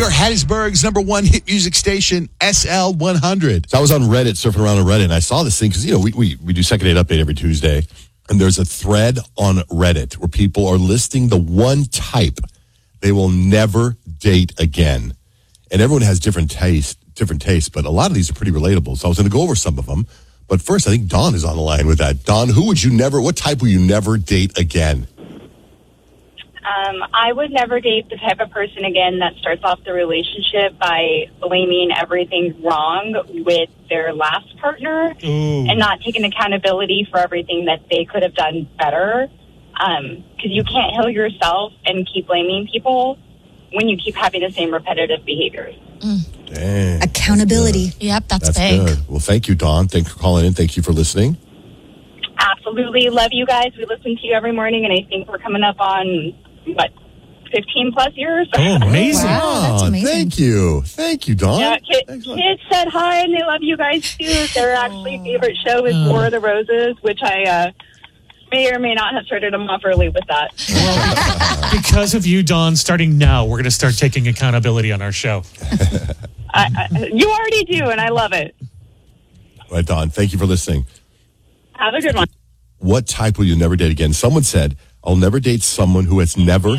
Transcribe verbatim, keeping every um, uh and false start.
are Hattiesburg's number one hit music station, S L one hundred. So I was on Reddit, surfing around on Reddit, and I saw this thing because, you know, we, we, we do Second Date Update every Tuesday. And there's a thread on Reddit where people are listing the one type they will never date again. And everyone has different taste, different tastes, but a lot of these are pretty relatable. So I was going to go over some of them. But first, I think Dawn is on the line with that. Dawn, who would you never, what type will you never date again? Um, I would never date the type of person again that starts off the relationship by blaming everything wrong with their last partner Ooh. and not taking accountability for everything that they could have done better. Um, 'cause you can't heal yourself and keep blaming people when you keep having the same repetitive behaviors. Dang, Accountability. that's Yep, that's, That's big. good. Well, thank you, Dawn. Thanks for calling in. Thank you for listening. Absolutely. Love you guys. We listen to you every morning, and I think we're coming up on, what, fifteen plus years? Oh, amazing. Wow, that's Dawn, amazing. Thank you. Thank you, Dawn. Yeah, kid, Excellent. kids said hi, and they love you guys, too. Their actually favorite show is War of the Roses, which I uh, may or may not have started them off early with that. Because of you, Dawn, starting now, we're going to start taking accountability on our show. I, I, you already do, and I love it. All right, Dawn, thank you for listening. Have a good one. What type will you never date again? Someone said, I'll never date someone who has never